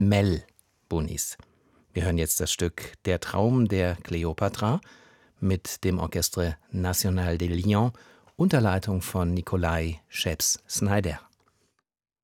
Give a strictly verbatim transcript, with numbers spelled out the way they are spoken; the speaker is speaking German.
Mel Bonis. Wir hören jetzt das Stück Der Traum der Kleopatra mit dem Orchestre National de Lyon unter Leitung von Nikolai Scheps-Snyder.